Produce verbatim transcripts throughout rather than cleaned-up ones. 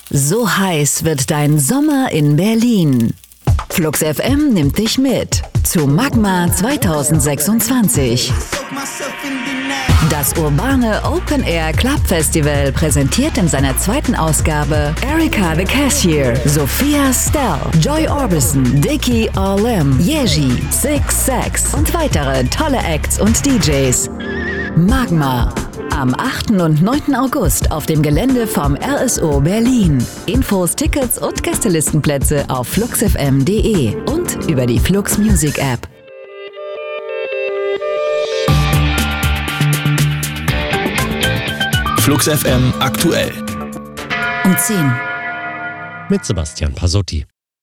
So heiß wird dein Sommer in Berlin. Flux F M nimmt dich mit zu Magma zwanzig sechsundzwanzig. Das urbane Open Air Club Festival präsentiert in seiner zweiten Ausgabe Erika the Cashier, Sophia Stell, Joy Orbison, Dicky Orlem, Yeji, Six Sex und weitere tolle Acts und D Js. Magma. Am achten und neunten August auf dem Gelände vom R S O Berlin. Infos, Tickets und Gästelistenplätze auf fluxfm punkt de und über die Flux Music App. Flux F M aktuell. Um zehn. Mit Sebastian Pasotti.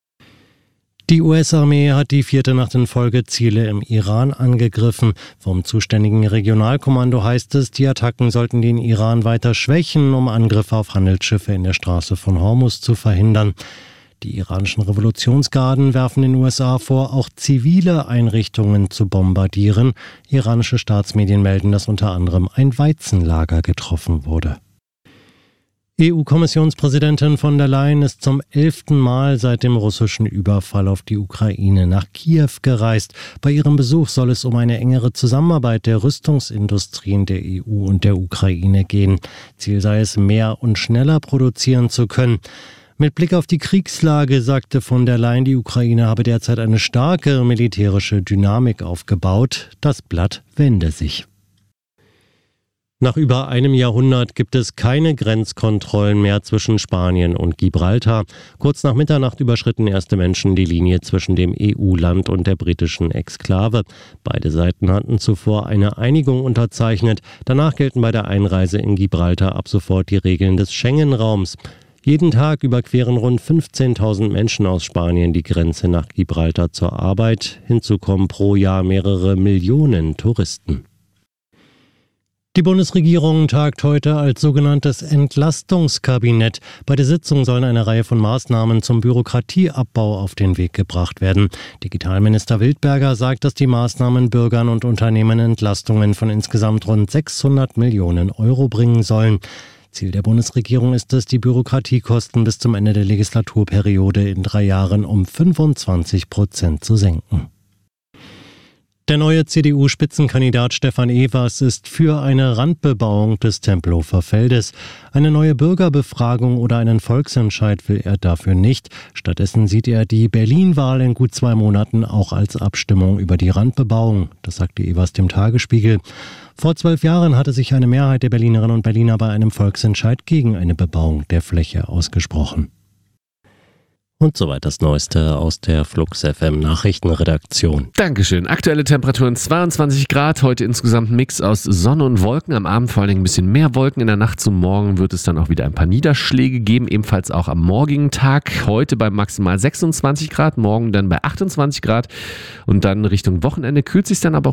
Die U S-Armee hat die vierte Nacht in Folge Ziele im Iran angegriffen. Vom zuständigen Regionalkommando heißt es, die Attacken sollten den Iran weiter schwächen, um Angriffe auf Handelsschiffe in der Straße von Hormuz zu verhindern. Die iranischen Revolutionsgarden werfen den U S A vor, auch zivile Einrichtungen zu bombardieren. Iranische Staatsmedien melden, dass unter anderem ein Weizenlager getroffen wurde. E U-Kommissionspräsidentin von der Leyen ist zum elften Mal seit dem russischen Überfall auf die Ukraine nach Kiew gereist. Bei ihrem Besuch soll es um eine engere Zusammenarbeit der Rüstungsindustrien der E U und der Ukraine gehen. Ziel sei es, mehr und schneller produzieren zu können. Mit Blick auf die Kriegslage sagte von der Leyen, die Ukraine habe derzeit eine starke militärische Dynamik aufgebaut. Das Blatt wende sich. Nach über einem Jahrhundert gibt es keine Grenzkontrollen mehr zwischen Spanien und Gibraltar. Kurz nach Mitternacht überschritten erste Menschen die Linie zwischen dem E U-Land und der britischen Exklave. Beide Seiten hatten zuvor eine Einigung unterzeichnet. Danach gelten bei der Einreise in Gibraltar ab sofort die Regeln des Schengen-Raums. Jeden Tag überqueren rund fünfzehntausend Menschen aus Spanien die Grenze nach Gibraltar zur Arbeit. Hinzu kommen pro Jahr mehrere Millionen Touristen. Die Bundesregierung tagt heute als sogenanntes Entlastungskabinett. Bei der Sitzung sollen eine Reihe von Maßnahmen zum Bürokratieabbau auf den Weg gebracht werden. Digitalminister Wildberger sagt, dass die Maßnahmen Bürgern und Unternehmen Entlastungen von insgesamt rund sechshundert Millionen Euro bringen sollen. Ziel der Bundesregierung ist es, die Bürokratiekosten bis zum Ende der Legislaturperiode in drei Jahren um fünfundzwanzig Prozent zu senken. Der neue C D U-Spitzenkandidat Stefan Evers ist für eine Randbebauung des Tempelhofer Feldes. Eine neue Bürgerbefragung oder einen Volksentscheid will er dafür nicht. Stattdessen sieht er die Berlin-Wahl in gut zwei Monaten auch als Abstimmung über die Randbebauung. Das sagte Evers dem Tagesspiegel. Vor zwölf Jahren hatte sich eine Mehrheit der Berlinerinnen und Berliner bei einem Volksentscheid gegen eine Bebauung der Fläche ausgesprochen. Und soweit das Neueste aus der Flux F M Nachrichtenredaktion. Dankeschön. Aktuelle Temperaturen zweiundzwanzig Grad. Heute insgesamt ein Mix aus Sonne und Wolken. Am Abend vor allen Dingen ein bisschen mehr Wolken. In der Nacht zum Morgen wird es dann auch wieder ein paar Niederschläge geben. Ebenfalls auch am morgigen Tag. Heute bei maximal sechsundzwanzig Grad. Morgen dann bei achtundzwanzig Grad. Und dann Richtung Wochenende kühlt sich dann aber